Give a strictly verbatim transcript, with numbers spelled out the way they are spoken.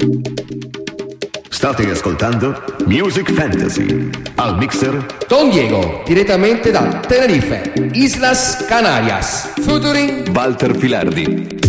State ascoltando Music Fantasy. Al mixer Don Diego, direttamente da Tenerife, Islas Canarias, featuring Walter Filardi.